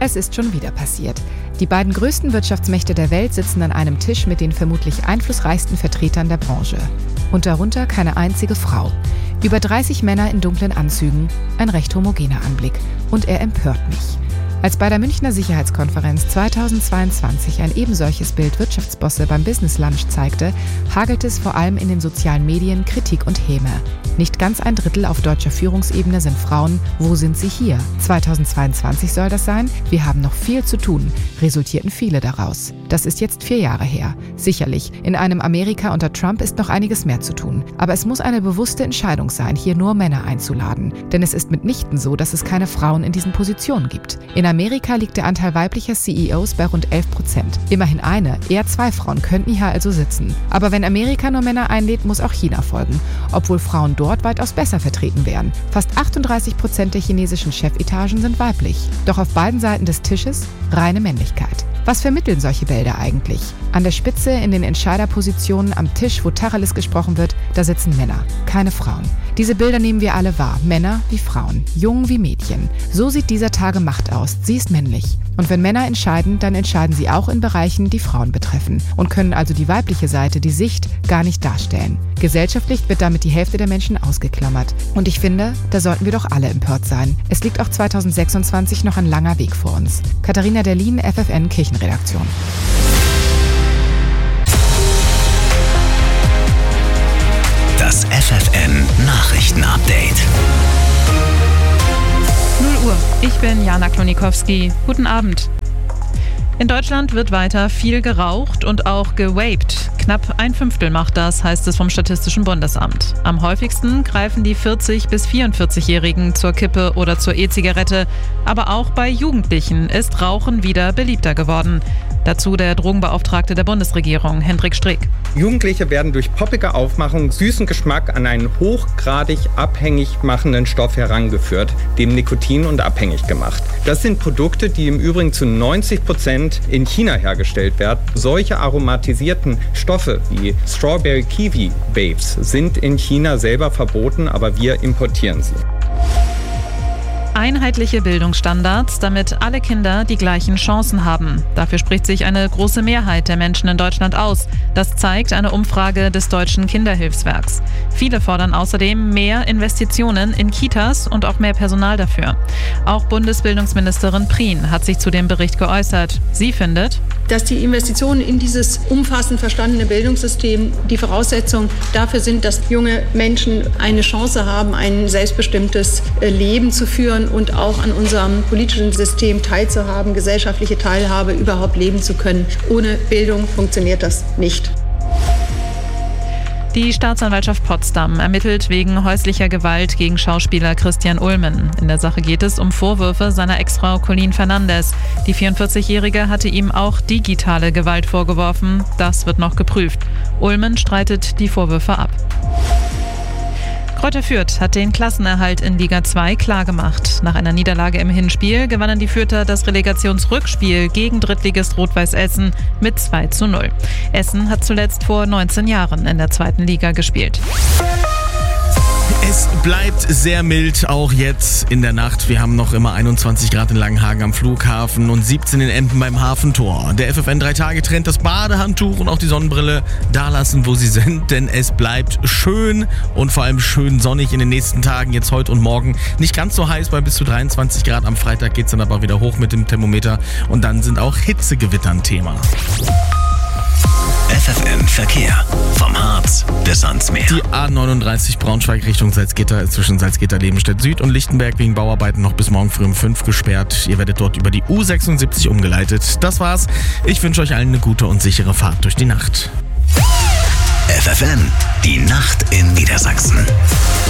Es ist schon wieder passiert. Die beiden größten Wirtschaftsmächte der Welt sitzen an einem Tisch mit den vermutlich einflussreichsten Vertretern der Branche. Und darunter keine einzige Frau. Über 30 Männer in dunklen Anzügen, ein recht homogener Anblick. Und er empört mich. Als bei der Münchner Sicherheitskonferenz 2022 ein ebensolches Bild Wirtschaftsbosse beim Business Lunch zeigte, hagelte es vor allem in den sozialen Medien Kritik und Häme. Nicht ganz ein Drittel auf deutscher Führungsebene sind Frauen. Wo sind sie hier? 2022 soll das sein? Wir haben noch viel zu tun, resultierten viele daraus. Das ist jetzt 4 Jahre her. Sicherlich, in einem Amerika unter Trump ist noch einiges mehr zu tun. Aber es muss eine bewusste Entscheidung sein, hier nur Männer einzuladen. Denn es ist mitnichten so, dass es keine Frauen in diesen Positionen gibt. In Amerika liegt der Anteil weiblicher CEOs bei rund 11%. Immerhin eine, eher 2 Frauen könnten hier also sitzen. Aber wenn Amerika nur Männer einlädt, muss auch China folgen. Obwohl Frauen dort weitaus besser vertreten wären. Fast 38% der chinesischen Chefetagen sind weiblich. Doch auf beiden Seiten des Tisches reine Männlichkeit. Was vermitteln solche Bilder eigentlich? An der Spitze, in den Entscheiderpositionen, am Tisch, wo Tacheles gesprochen wird, da sitzen Männer, keine Frauen. Diese Bilder nehmen wir alle wahr, Männer wie Frauen, Jungen wie Mädchen. So sieht dieser Tage Macht aus, sie ist männlich. Und wenn Männer entscheiden, dann entscheiden sie auch in Bereichen, die Frauen betreffen und können also die weibliche Seite, die Sicht, gar nicht darstellen. Gesellschaftlich wird damit die Hälfte der Menschen ausgeklammert. Und ich finde, da sollten wir doch alle empört sein. Es liegt auch 2026 noch ein langer Weg vor uns. Katharina Derlin, FFN Kirchenredaktion. Das FFN Nachrichtenupdate. 0 Uhr. Ich bin Jana Klonikowski. Guten Abend. In Deutschland wird weiter viel geraucht und auch gewaped. Knapp 1/5 macht das, heißt es vom Statistischen Bundesamt. Am häufigsten greifen die 40- bis 44-Jährigen zur Kippe oder zur E-Zigarette. Aber auch bei Jugendlichen ist Rauchen wieder beliebter geworden. Dazu der Drogenbeauftragte der Bundesregierung, Hendrik Streeck. Jugendliche werden durch poppige Aufmachung süßen Geschmack an einen hochgradig abhängig machenden Stoff herangeführt, dem Nikotin, und abhängig gemacht. Das sind Produkte, die im Übrigen zu 90% in China hergestellt werden. Solche aromatisierten Stoffe wie Strawberry Kiwi Vapes sind in China selber verboten, aber wir importieren sie. Einheitliche Bildungsstandards, damit alle Kinder die gleichen Chancen haben. Dafür spricht sich eine große Mehrheit der Menschen in Deutschland aus. Das zeigt eine Umfrage des Deutschen Kinderhilfswerks. Viele fordern außerdem mehr Investitionen in Kitas und auch mehr Personal dafür. Auch Bundesbildungsministerin Prien hat sich zu dem Bericht geäußert. Sie findet, dass die Investitionen in dieses umfassend verstandene Bildungssystem die Voraussetzung dafür sind, dass junge Menschen eine Chance haben, ein selbstbestimmtes Leben zu führen und auch an unserem politischen System teilzuhaben, gesellschaftliche Teilhabe überhaupt leben zu können. Ohne Bildung funktioniert das nicht. Die Staatsanwaltschaft Potsdam ermittelt wegen häuslicher Gewalt gegen Schauspieler Christian Ulmen. In der Sache geht es um Vorwürfe seiner Ex-Frau Colleen Fernandes. Die 44-Jährige hatte ihm auch digitale Gewalt vorgeworfen. Das wird noch geprüft. Ulmen streitet die Vorwürfe ab. Greuther Fürth hat den Klassenerhalt in Liga 2 klargemacht. Nach einer Niederlage im Hinspiel gewannen die Fürther das Relegationsrückspiel gegen Drittligist Rot-Weiß Essen mit 2:0. Essen hat zuletzt vor 19 Jahren in der 2. Liga gespielt. Es bleibt sehr mild, auch jetzt in der Nacht. Wir haben noch immer 21 Grad in Langenhagen am Flughafen und 17 in Emden beim Hafentor. Der FFN 3-Tage-Trend, das Badehandtuch und auch die Sonnenbrille da lassen, wo sie sind, denn es bleibt schön und vor allem schön sonnig in den nächsten Tagen, jetzt heute und morgen. Nicht ganz so heiß, bei bis zu 23 Grad. Am Freitag geht es dann aber wieder hoch mit dem Thermometer und dann sind auch Hitzegewitter ein Thema. FFN Verkehr. Vom Harz bis ans Meer. Die A39 Braunschweig Richtung Salzgitter ist zwischen Salzgitter-Lebenstedt Süd und Lichtenberg wegen Bauarbeiten noch bis morgen früh um 5 gesperrt. Ihr werdet dort über die U76 umgeleitet. Das war's. Ich wünsche euch allen eine gute und sichere Fahrt durch die Nacht. FFN, die Nacht in Niedersachsen.